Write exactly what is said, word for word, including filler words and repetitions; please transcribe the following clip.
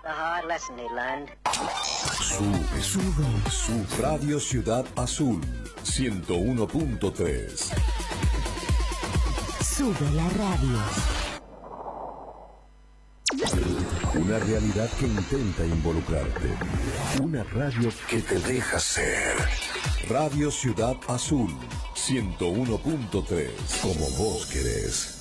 a hard lesson they learned. Sube, sube, sube. Radio Ciudad Azul, ciento uno punto tres. Sube la radio. Una realidad que intenta involucrarte. Una radio que te deja ser. Radio Ciudad Azul, ciento uno punto tres. Como vos querés.